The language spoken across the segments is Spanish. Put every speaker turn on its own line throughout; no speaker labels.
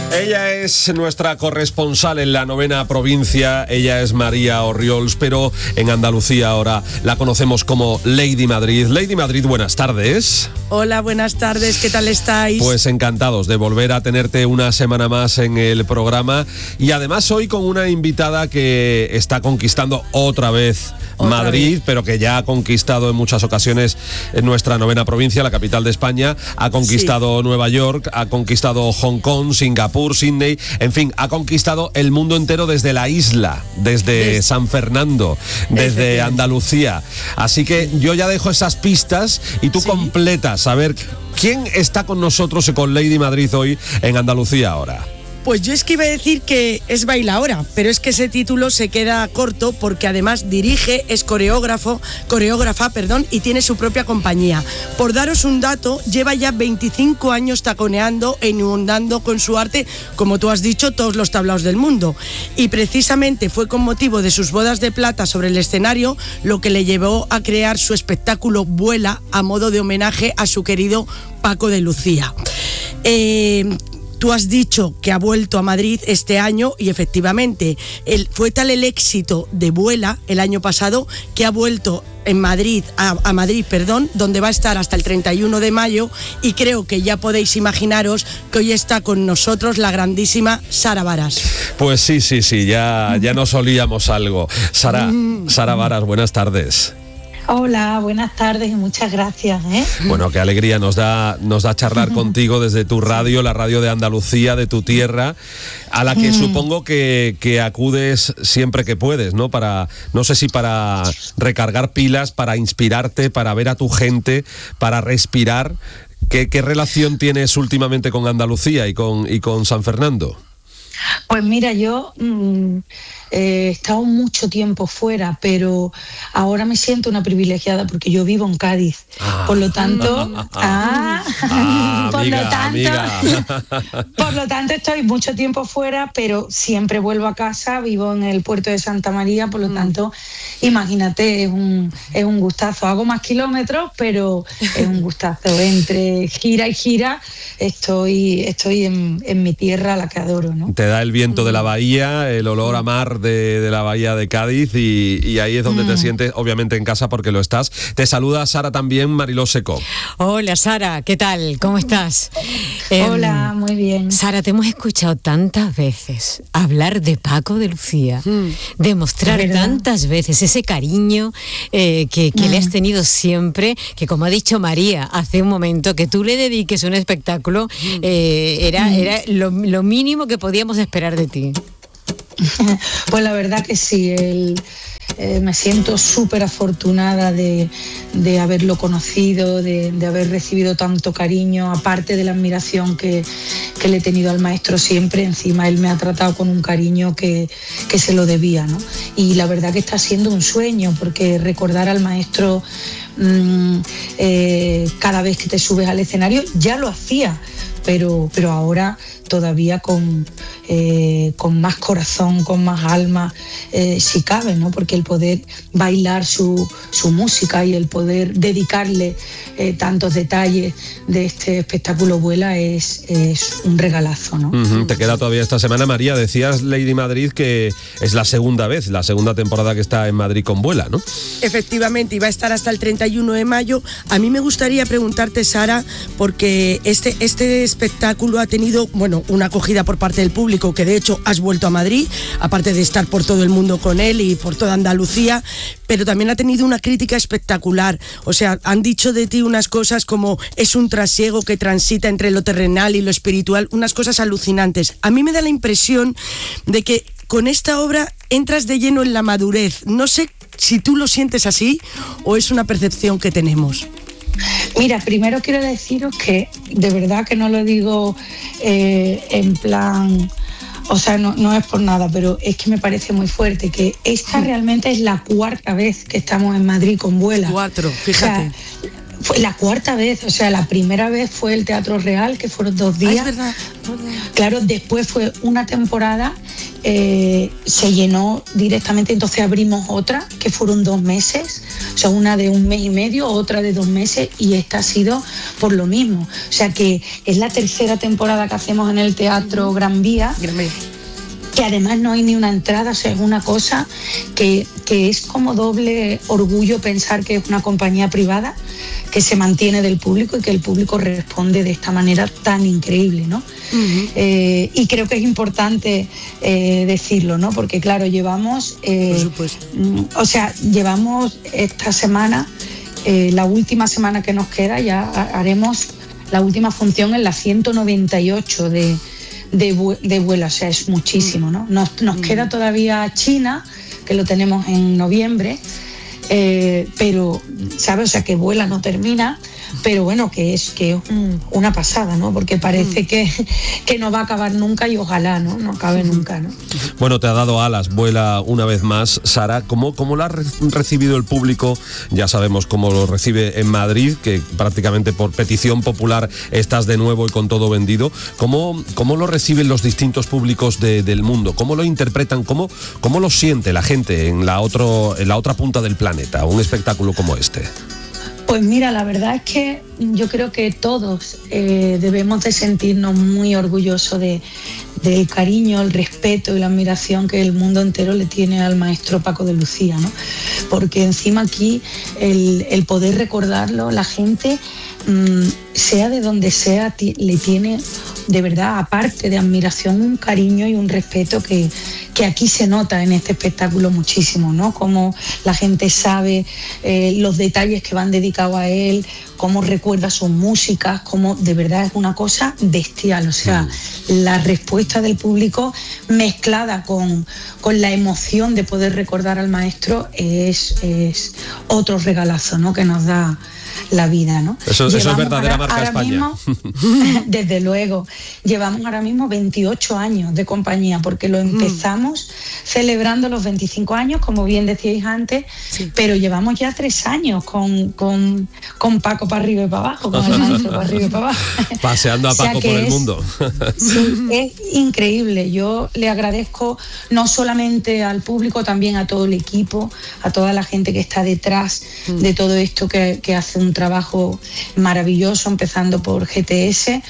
Ella es nuestra corresponsal en la 9ª provincia, ella es María Orriols, pero en Andalucía ahora la conocemos como Lady Madrid. Lady Madrid, buenas tardes.
Hola, buenas tardes, ¿qué tal estáis?
Pues encantados de volver a tenerte una semana más en el programa y además hoy con una invitada que está conquistando otra vez Madrid, pero que ya ha conquistado en muchas ocasiones en nuestra 9ª provincia, la capital de España, ha conquistado Nueva York, ha conquistado Hong Kong, Singapur, Sydney, en fin, ha conquistado el mundo entero desde la isla, desde San Fernando, desde Andalucía. Así que yo ya dejo esas pistas y tú completas, a ver, ¿quién está con nosotros y con Lady Madrid hoy en Andalucía ahora?
Pues yo es que iba a decir que es bailaora, pero es que ese título se queda corto porque además dirige, es coreógrafa, y tiene su propia compañía. Por daros un dato, lleva ya 25 años taconeando e inundando con su arte, como tú has dicho, todos los tablaos del mundo. Y precisamente fue con motivo de sus bodas de plata sobre el escenario lo que le llevó a crear su espectáculo Vuela a modo de homenaje a su querido Paco de Lucía. Tú has dicho que ha vuelto a Madrid este año y efectivamente fue tal el éxito de Vuela el año pasado que ha vuelto a Madrid, donde va a estar hasta el 31 de mayo y creo que ya podéis imaginaros que hoy está con nosotros la grandísima Sara Varas.
Pues sí, ya nos olíamos algo. Sara Varas, buenas tardes.
Hola, buenas tardes y muchas gracias.
Bueno, qué alegría nos da charlar contigo desde tu radio, la radio de Andalucía, de tu tierra, a la que supongo que acudes siempre que puedes, ¿no? No sé si para recargar pilas, para inspirarte, para ver a tu gente, para respirar. ¿Qué relación tienes últimamente con Andalucía y con San Fernando?
Pues mira, yo he estado mucho tiempo fuera, pero ahora me siento una privilegiada porque yo vivo en Cádiz. Por lo tanto, por lo tanto estoy mucho tiempo fuera, pero siempre vuelvo a casa, vivo en el puerto de Santa María, por lo tanto, imagínate, es un gustazo. Hago más kilómetros, pero es un gustazo. Entre gira y gira, estoy en mi tierra, la que adoro, ¿no?
Te da el viento de la bahía, el olor a mar de la bahía de Cádiz y ahí es donde te sientes obviamente en casa porque lo estás. Te saluda Sara también, Mariló Secó.
Hola Sara, ¿qué tal? ¿Cómo estás?
Hola, muy bien.
Sara, te hemos escuchado tantas veces hablar de Paco de Lucía, demostrar tantas veces ese cariño que le has tenido siempre, que como ha dicho María hace un momento, que tú le dediques un espectáculo, era lo mínimo que podíamos esperar de ti.
Pues la verdad que sí, me siento súper afortunada de haberlo conocido, de haber recibido tanto cariño, aparte de la admiración que le he tenido al maestro siempre. Encima él me ha tratado con un cariño que se lo debía, ¿no? Y la verdad que está siendo un sueño, porque recordar al maestro cada vez que te subes al escenario, ya lo hacía, pero ahora todavía con más corazón, con más alma, si cabe, ¿no? Porque el poder bailar su música y el poder dedicarle tantos detalles de este espectáculo Vuela es un regalazo, ¿no?
Te queda todavía esta semana, María. Decías, Lady Madrid, que es la segunda temporada que está en Madrid con Vuela, ¿no?
Efectivamente, y va a estar hasta el 31 de mayo. A mí me gustaría preguntarte, Sara, porque este espectáculo ha tenido, una acogida por parte del público, que de hecho has vuelto a Madrid, aparte de estar por todo el mundo con él y por toda Andalucía, pero también ha tenido una crítica espectacular. O sea, han dicho de ti unas cosas como es un trasiego que transita entre lo terrenal y lo espiritual, unas cosas alucinantes. A mí me da la impresión de que con esta obra entras de lleno en la madurez. No sé si tú lo sientes así o es una percepción que tenemos.
Mira, primero quiero deciros que de verdad que no lo digo en plan, o sea, no es por nada, pero es que me parece muy fuerte que esta realmente es la 4ª vez que estamos en Madrid con Vuela.
4, fíjate.
O sea, fue la 4ª vez, o sea, la primera vez fue el Teatro Real, que fueron 2 días.
Es verdad.
Claro, después fue una temporada se llenó directamente, entonces abrimos otra, que fueron 2 meses, o sea, una de 1 mes y medio, otra de 2 meses, y esta ha sido por lo mismo. O sea que es la 3ª temporada que hacemos en el Teatro Gran Vía, que además no hay ni una entrada, o sea, es una cosa que es como doble orgullo pensar que es una compañía privada que se mantiene del público y que el público responde de esta manera tan increíble, ¿no? Y creo que es importante decirlo, ¿no? Porque claro, llevamos,
por supuesto.
Llevamos esta semana, la última semana que nos queda, ya haremos la última función en la 198 de vuelo, o sea, es muchísimo, ¿no? Nos queda todavía China, que lo tenemos en noviembre, pero, ¿sabes? O sea, que vuela, no termina, pero bueno, que es una pasada, ¿no? Porque parece que no va a acabar nunca y ojalá, ¿no? No acabe nunca, ¿no?
Bueno, te ha dado alas, vuela una vez más. Sara, ¿cómo lo ha recibido el público? Ya sabemos cómo lo recibe en Madrid, que prácticamente por petición popular estás de nuevo y con todo vendido. ¿Cómo lo reciben los distintos públicos del mundo? ¿Cómo lo interpretan? ¿Cómo lo siente la gente en la otra punta del planeta? Un espectáculo como este.
Pues mira, la verdad es que yo creo que todos debemos de sentirnos muy orgullosos del cariño, el respeto y la admiración que el mundo entero le tiene al maestro Paco de Lucía, ¿no? Porque encima aquí el poder recordarlo, la gente, sea de donde sea, le tiene de verdad, aparte de admiración, un cariño y un respeto que aquí se nota en este espectáculo muchísimo, ¿no? Cómo la gente sabe los detalles que van dedicados a él, cómo recuerda sus músicas, cómo de verdad es una cosa bestial. O sea, la respuesta del público mezclada con la emoción de poder recordar al maestro es otro regalazo, ¿no? Que nos da la vida, ¿no?
Eso es verdadera marca España.
Mismo, desde luego, llevamos ahora mismo 28 años de compañía, porque lo empezamos celebrando los 25 años, como bien decíais antes, pero llevamos ya 3 años con Paco para arriba y para abajo, con el maestro para arriba y para abajo.
Paseando a Paco por el mundo.
Sí, es increíble. Yo le agradezco no solamente al público, también a todo el equipo, a toda la gente que está detrás de todo esto, que hace un trabajo maravilloso, empezando por GTS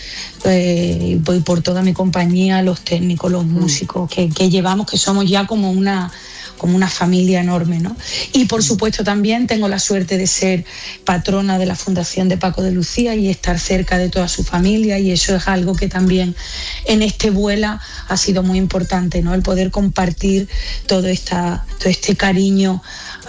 y por toda mi compañía, los técnicos, los músicos que llevamos, que somos ya como una familia enorme, ¿no? Y por supuesto también tengo la suerte de ser patrona de la Fundación de Paco de Lucía y estar cerca de toda su familia, y eso es algo que también en este Vuela ha sido muy importante, ¿no? El poder compartir todo este cariño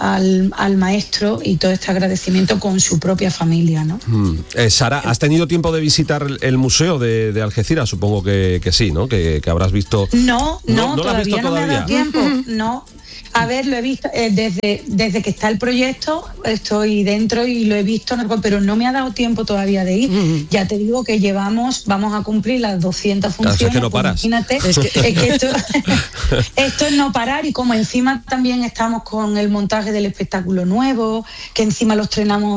al maestro y todo este agradecimiento con su propia familia, ¿no?
Sara, ¿has tenido tiempo de visitar el museo de Algeciras? Supongo que sí, ¿no? Que habrás visto.
No, todavía no me ha dado tiempo, no. A ver, lo he visto desde que está el proyecto, estoy dentro y lo he visto, pero no me ha dado tiempo todavía de ir. Ya te digo que vamos a cumplir las 200 funciones.
Claro, es que no paras.
Imagínate, es que esto es no parar, y como encima también estamos con el montaje del espectáculo nuevo, que encima lo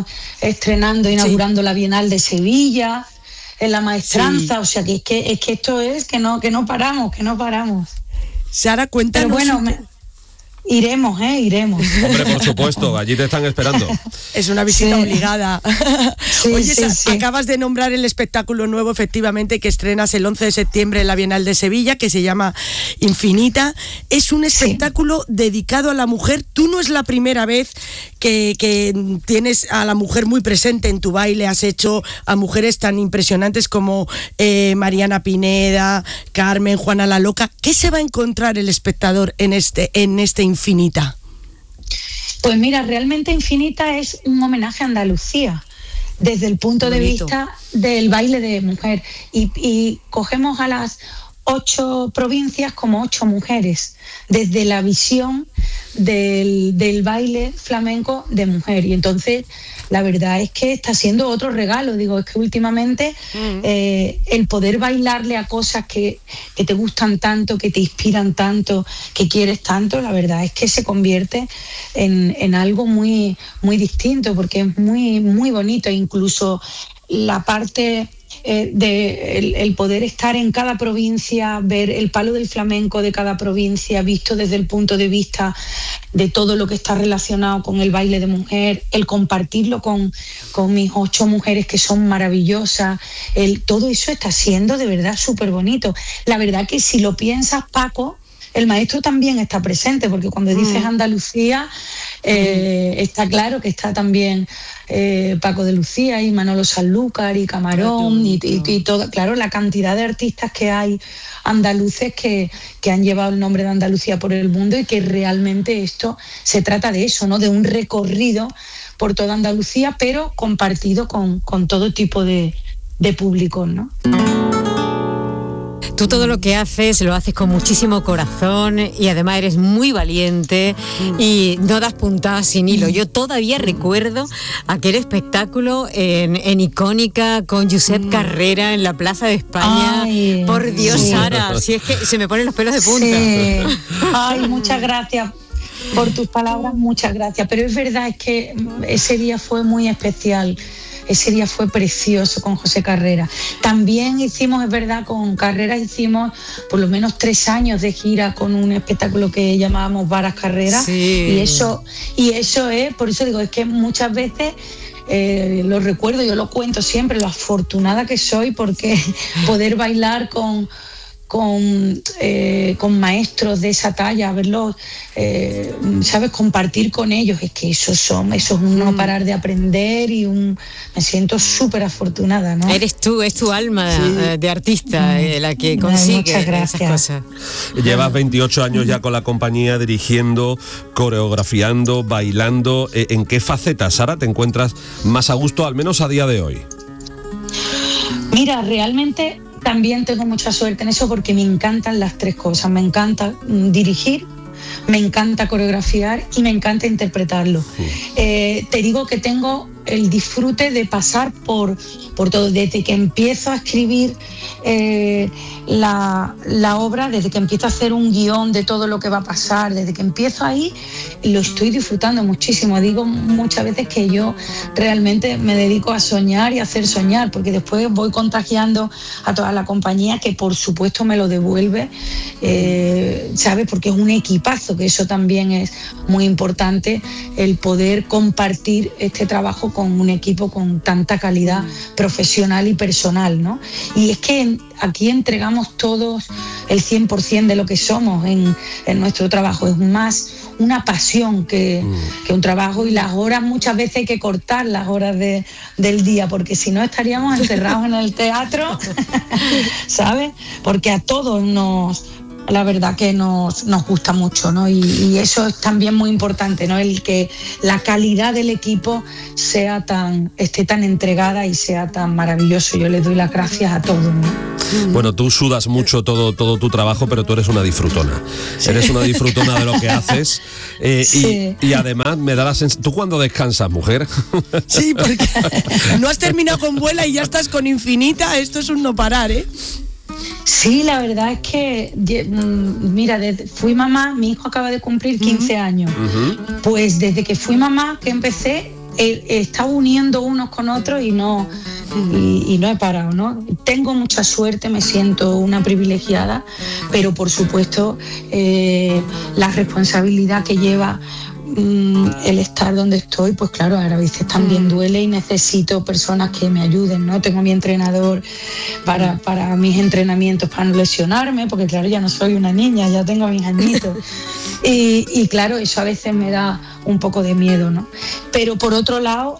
inaugurando la Bienal de Sevilla, en la Maestranza, o sea que es que esto es que no paramos.
Sara, cuéntanos.
Pero bueno, iremos.
Hombre, por supuesto, allí te están esperando.
Es una visita obligada. Oye, acabas de nombrar el espectáculo nuevo, efectivamente, que estrenas el 11 de septiembre en la Bienal de Sevilla, que se llama Infinita. Es un espectáculo dedicado a la mujer. Tú no es la primera vez que tienes a la mujer muy presente en tu baile. Has hecho a mujeres tan impresionantes como Mariana Pineda, Carmen, Juana la Loca. ¿Qué se va a encontrar el espectador en este Infinita?
Pues mira, realmente Infinita es un homenaje a Andalucía desde el punto de vista del baile de mujer, y cogemos a las 8 provincias como 8 mujeres desde la visión del baile flamenco de mujer. Y entonces la verdad es que está siendo otro regalo. Digo, es que últimamente el poder bailarle a cosas que te gustan tanto, que te inspiran tanto, que quieres tanto, la verdad es que se convierte en algo muy, muy distinto, porque es muy, muy bonito. Incluso la parte el poder estar en cada provincia, ver el palo del flamenco de cada provincia visto desde el punto de vista de todo lo que está relacionado con el baile de mujer, el compartirlo con mis 8 mujeres que son maravillosas, todo eso está siendo de verdad súper bonito. La verdad que si lo piensas, Paco, el maestro también está presente, porque cuando dices Andalucía, está claro que está también Paco de Lucía y Manolo Sanlúcar y Camarón y todo, claro, la cantidad de artistas que hay andaluces que han llevado el nombre de Andalucía por el mundo, y que realmente esto se trata de eso, ¿no? De un recorrido por toda Andalucía, pero compartido con todo tipo de públicos, ¿no?
Tú todo lo que haces lo haces con muchísimo corazón, y además eres muy valiente y no das puntadas sin hilo. Yo todavía recuerdo aquel espectáculo en Icónica con Josep Carrera en la Plaza de España. Ay, por Dios, sí. Sara, si es que se me ponen los pelos de punta.
Sí. Ay, muchas gracias por tus palabras, muchas gracias. Pero es verdad, es que ese día fue muy especial. Ese día fue precioso con José Carrera. También hicimos, es verdad, con Carrera hicimos por lo menos 3 años de gira con un espectáculo que llamábamos Varas Carrera. Sí. Y eso es, por eso digo, es que muchas veces lo recuerdo, yo lo cuento siempre, lo afortunada que soy, porque poder bailar con maestros de esa talla, verlos, ¿sabes? Compartir con ellos, es que eso es un no parar de aprender, y me siento súper afortunada, ¿no?
Eres tú, es tu alma de artista la que consigue esas cosas.
Llevas 28 años ya con la compañía, dirigiendo, coreografiando, bailando. ¿En qué faceta, Sara, te encuentras más a gusto, al menos a día de hoy?
Mira, realmente también tengo mucha suerte en eso, porque me encantan las 3 cosas. Me encanta dirigir, me encanta coreografiar y me encanta interpretarlo. Te digo que tengo el disfrute de pasar por todo, desde que empiezo a escribir la obra, desde que empiezo a hacer un guión de todo lo que va a pasar, desde que empiezo ahí, lo estoy disfrutando muchísimo. Digo muchas veces que yo realmente me dedico a soñar y a hacer soñar, porque después voy contagiando a toda la compañía, que por supuesto me lo devuelve, ¿sabes? Porque es un equipazo, que eso también es muy importante, el poder compartir este trabajo con un equipo con tanta calidad profesional y personal, ¿no? Y es que aquí entregamos todos el 100% de lo que somos en nuestro trabajo. Es más una pasión que un trabajo, y las horas muchas veces hay que cortar las horas del día, porque si no estaríamos encerrados en el teatro, ¿sabes? Porque a todos la verdad que nos gusta mucho, ¿no? Y eso es también muy importante, ¿no? El que la calidad del equipo esté tan entregada y sea tan maravilloso. Yo les doy las gracias a todos, ¿no?
Bueno, tú sudas mucho todo tu trabajo, pero tú eres una disfrutona. Sí. Eres una disfrutona de lo que haces. Sí. Y además me da la sensación... ¿Tú cuándo descansas, mujer?
Sí, porque no has terminado con Vuela y ya estás con Infinita. Esto es un no parar, ¿eh?
Sí, la verdad es que, mira, fui mamá, mi hijo acaba de cumplir 15 años. Pues desde que fui mamá, que empecé, he estado uniendo unos con otros y no he parado, ¿no? Tengo mucha suerte, me siento una privilegiada, pero por supuesto la responsabilidad que lleva el estar donde estoy, pues claro, a veces también duele, y necesito personas que me ayuden, ¿no? Tengo mi entrenador para mis entrenamientos, para no lesionarme, porque claro, ya no soy una niña, ya tengo mis añitos. Y claro, eso a veces me da un poco de miedo, ¿no? Pero por otro lado,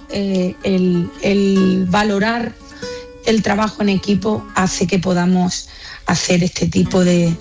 el valorar el trabajo en equipo hace que podamos hacer este tipo de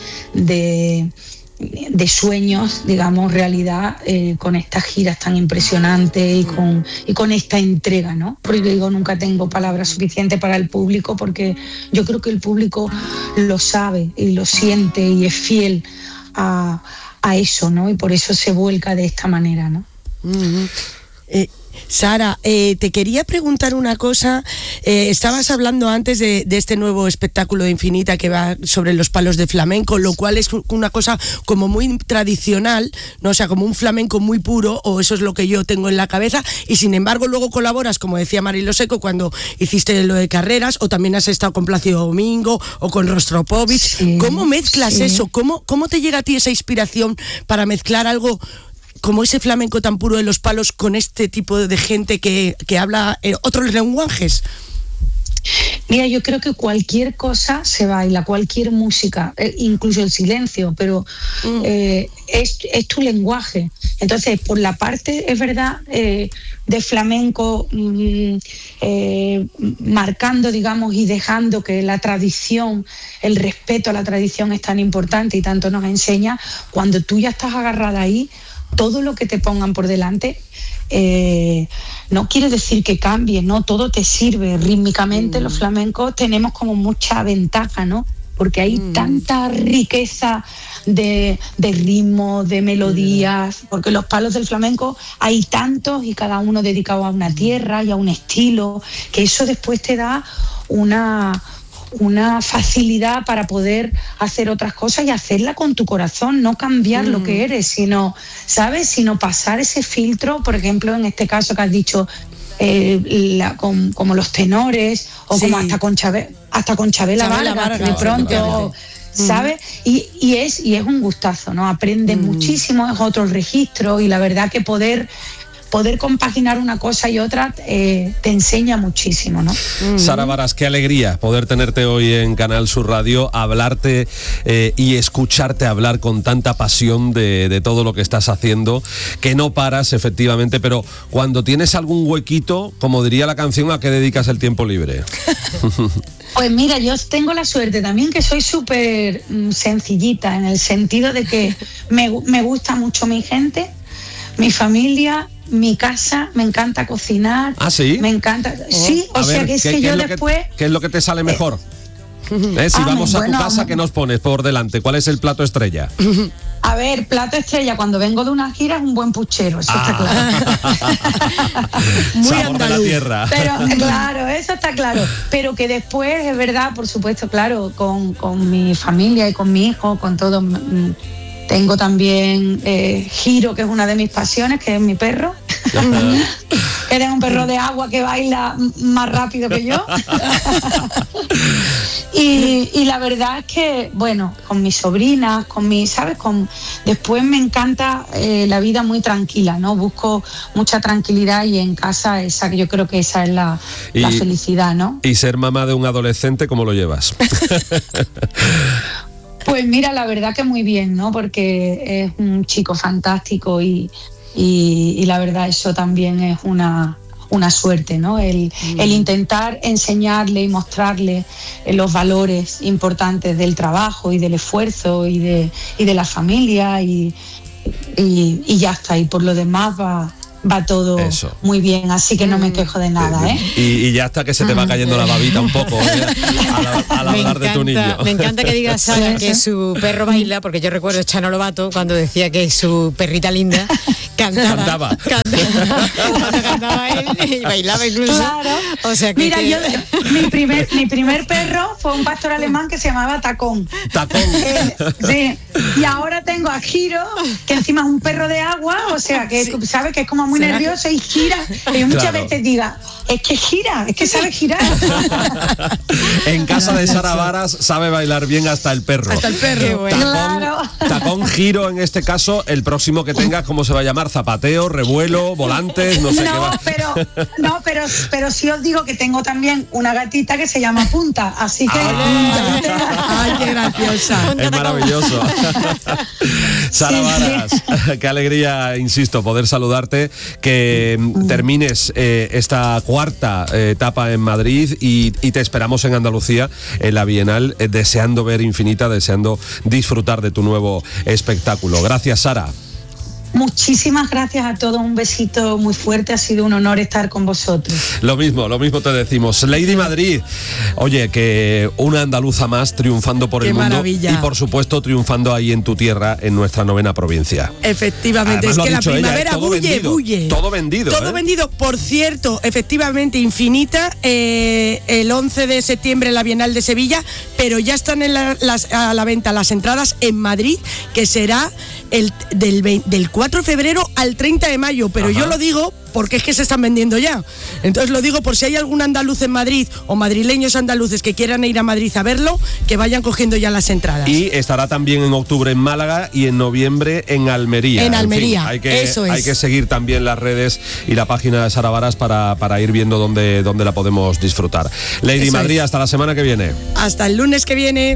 sueños, digamos, realidad, con estas giras tan impresionantes y con esta entrega, ¿no? Porque digo, nunca tengo palabras suficientes para el público, porque yo creo que el público lo sabe y lo siente y es fiel a eso, ¿no? Y por eso se vuelca de esta manera, ¿no?
Sara, te quería preguntar una cosa. Estabas hablando antes de este nuevo espectáculo de Infinita que va sobre los palos de flamenco, lo cual es una cosa como muy tradicional, ¿no? O sea, como un flamenco muy puro, o eso es lo que yo tengo en la cabeza, y sin embargo luego colaboras, como decía Marilo Seco, cuando hiciste lo de Carreras, o también has estado con Plácido Domingo o con Rostropovich. Sí, ¿cómo mezclas eso? ¿Cómo te llega a ti esa inspiración para mezclar algo como ese flamenco tan puro de los palos con este tipo de gente que habla otros lenguajes?
Mira, yo creo que cualquier cosa se baila, cualquier música, incluso el silencio, pero es tu lenguaje. Entonces, por la parte, es verdad, de flamenco, marcando, digamos, y dejando que la tradición, el respeto a la tradición es tan importante y tanto nos enseña, cuando tú ya estás agarrada ahí, todo lo que te pongan por delante no quiere decir que cambie, ¿no? Todo te sirve. Rítmicamente los flamencos tenemos como mucha ventaja, ¿no? Porque hay tanta riqueza de ritmo, de melodías, porque los palos del flamenco hay tantos y cada uno dedicado a una tierra y a un estilo, que eso después te da una facilidad para poder hacer otras cosas y hacerla con tu corazón, no cambiar lo que eres, sino, ¿sabes? Sino pasar ese filtro, por ejemplo, en este caso que has dicho, como los tenores, o como hasta con Chabela Vargas, de pronto, ¿sabes? Y es un gustazo, ¿no? Aprendes muchísimo, es otro registro, y la verdad que poder compaginar una cosa y otra te enseña muchísimo, ¿no?
Sara Varas, qué alegría poder tenerte hoy en Canal Sur Radio, hablarte y escucharte hablar con tanta pasión de todo lo que estás haciendo, que no paras, efectivamente, pero cuando tienes algún huequito, como diría la canción, ¿a qué dedicas el tiempo libre?
Pues mira, yo tengo la suerte también que soy súper sencillita, en el sentido de que me gusta mucho mi gente, mi familia, mi casa, me encanta cocinar.
¿Ah, sí?
Me encanta. Sí, o sea, que es que yo después...
¿Qué es lo que te sale mejor? Si vamos a tu casa, ¿qué nos pones por delante? ¿Cuál es el plato estrella?
A ver, plato estrella, cuando vengo de una gira es un buen puchero, eso está claro.
Muy andaluz. De la tierra.
Pero claro, eso está claro. Pero que después, es verdad, por supuesto, claro, con mi familia y con mi hijo, con todo... Tengo también Giro, que es una de mis pasiones, que es mi perro. Que es un perro de agua que baila más rápido que yo. y la verdad es que, bueno, con mis sobrinas, ¿sabes? Después me encanta la vida muy tranquila, ¿no? Busco mucha tranquilidad, y en casa yo creo que esa es la felicidad, ¿no?
Y ser mamá de un adolescente, ¿cómo lo llevas?
Pues mira, la verdad que muy bien, ¿no? Porque es un chico fantástico y la verdad eso también es una suerte, ¿no? El intentar enseñarle y mostrarle los valores importantes del trabajo y del esfuerzo y de la familia y ya está. Y por lo demás va todo muy bien, así que no me quejo de nada, ¿eh?
Y ya está, que se te va cayendo la babita un poco, al hablar de tu niño.
Me encanta que digas, Sara, que su perro baila, porque yo recuerdo a Chano Lobato cuando decía que su perrita linda cantaba cuando cantaba él, y bailaba incluso.
Claro.
O sea que
mira, mi primer perro fue un pastor alemán que se llamaba Tacón. Sí. Y ahora tengo a Giro, que encima es un perro de agua, o sea que sabe que es como muy nervioso y gira. Y yo muchas veces diga, es que gira, es que sabe girar.
En casa de Sara Varas sabe bailar bien hasta el perro.
Hasta el perro.
Bueno.
Tacón, Giro, en este caso, el próximo que tengas, ¿cómo se va a llamar? Zapateo, revuelo, volantes, no sé qué va.
Pero sí os digo que tengo también una gatita que se llama Punta, así que...
¡Ay, qué graciosa!
Es maravilloso. Sara Varas, qué alegría, insisto, poder saludarte, que termines esta cuarta etapa en Madrid y te esperamos en Andalucía, en la Bienal, deseando ver Infinita, deseando disfrutar de tu nuevo espectáculo. Gracias, Sara.
Muchísimas gracias a todos, un besito muy fuerte, ha sido un honor estar con vosotros.
Lo mismo te decimos. Lady Madrid, oye, que una andaluza más triunfando por el mundo.
Maravilla.
Y por supuesto triunfando ahí en tu tierra, en nuestra 9ª provincia.
Efectivamente,
además,
es que la primavera
todo
bulle,
vendido,
bulle.
Todo vendido.
Todo vendido. Por cierto, efectivamente, Infinita, el 11 de septiembre en la Bienal de Sevilla, pero ya están a la venta las entradas en Madrid, que será del 4 de febrero al 30 de mayo, pero yo lo digo porque es que se están vendiendo ya. Entonces lo digo por si hay algún andaluz en Madrid o madrileños andaluces que quieran ir a Madrid a verlo, que vayan cogiendo ya las entradas.
Y estará también en octubre en Málaga y en noviembre en Almería.
En Almería,
fin,
eso es.
Hay que seguir también las redes y la página de Sara Varas para ir viendo dónde la podemos disfrutar. Lady
Eso
Madrid,
es.
hasta la semana que viene.
Hasta el lunes que viene.